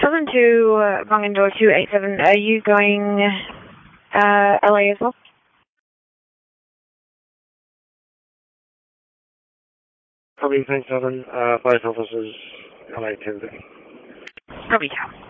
Southern to Bungan Door 287. Are you going LA as well? Copy, thanks, Southern. Both officers, LA 10. Copy, Cal.